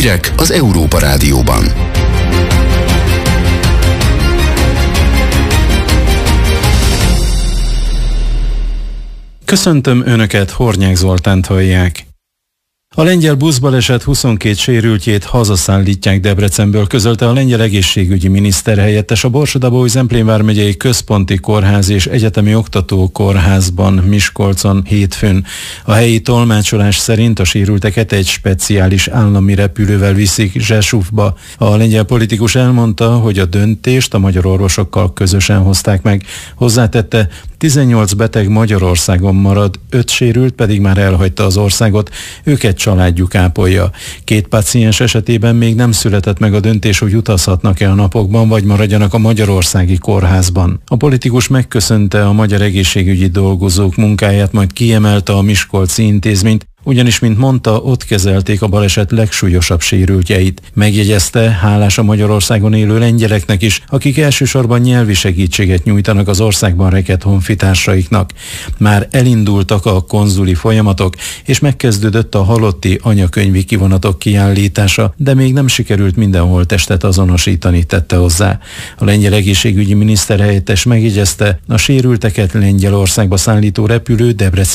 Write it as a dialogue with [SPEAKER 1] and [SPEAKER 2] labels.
[SPEAKER 1] Hírek az Európa Rádióban.
[SPEAKER 2] Köszöntöm Önöket, Hornyák Zoltánt hallják. A lengyel buszbaleset 22 sérültjét hazaszállítják Debrecenből, közölte a lengyel egészségügyi miniszter helyettes a Borsod-Abaúj-Zemplén vármegyei Központi Kórház és Egyetemi Oktatókórházban Miskolcon hétfőn. A helyi tolmácsolás szerint a sérülteket egy speciális állami repülővel viszik Rzeszówba. A lengyel politikus elmondta, hogy a döntést a magyar orvosokkal közösen hozták meg. Hozzátette, 18 beteg Magyarországon marad, 5 sérült pedig már elhagyta az országot, őket családjuk ápolja. 2 páciens esetében még nem született meg a döntés, hogy utazhatnak-e a napokban, vagy maradjanak a magyarországi kórházban. A politikus megköszönte a magyar egészségügyi dolgozók munkáját, majd kiemelte a miskolci intézményt, ugyanis, mint mondta, ott kezelték a baleset legsúlyosabb sérültjeit. Megjegyezte, hálás a Magyarországon élő lengyeleknek is, akik elsősorban nyelvi segítséget nyújtanak az országban rekedt honfitársaiknak. Már elindultak a konzuli folyamatok, és megkezdődött a halotti anyakönyvi kivonatok kiállítása, de még nem sikerült minden holttestet azonosítani, tette hozzá. A lengyel egészségügyi miniszter helyettes megjegyezte, a sérülteket Lengyelországba szállító repülő Debrecen